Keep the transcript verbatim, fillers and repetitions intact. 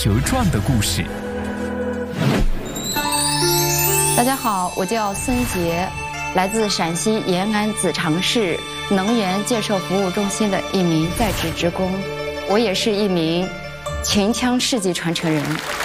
蛇传》的故事。 大家好，我叫孙杰，来自陕西延安子长市能源建设服务中心的一名在职职工，我也是一名秦腔事迹传承人。